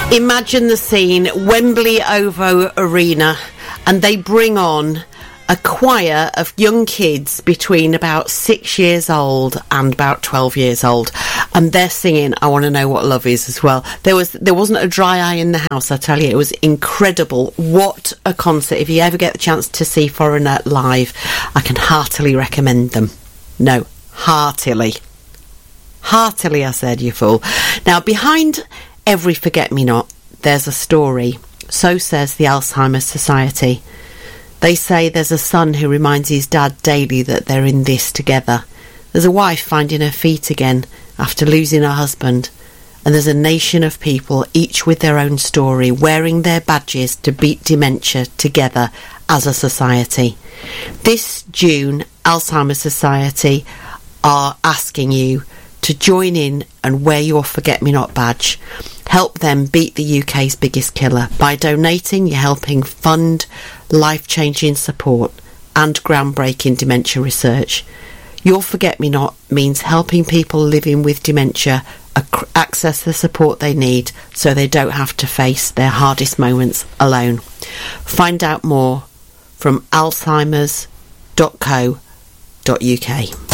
Imagine the scene, Wembley OVO Arena, and they bring on a choir of young kids between about 6 years old and about 12 years old, and they're singing I Want to Know What Love Is as well. There wasn't a dry eye in the house, I tell you. It was incredible. What a concert. If you ever get the chance to see Foreigner live, I can heartily recommend them. No, heartily, I said, you fool. Now, behind every forget-me-not, there's a story. So says the Alzheimer's Society. They say there's a son who reminds his dad daily that they're in this together. There's a wife finding her feet again after losing her husband. And there's a nation of people, each with their own story, wearing their badges to beat dementia together as a society. This June, Alzheimer's Society are asking you to join in and wear your Forget-Me-Not badge. Help them beat the UK's biggest killer. By donating, you're helping fund life-changing support and groundbreaking dementia research. Your Forget-Me-Not means helping people living with dementia access the support they need so they don't have to face their hardest moments alone. Find out more from alzheimers.co.uk.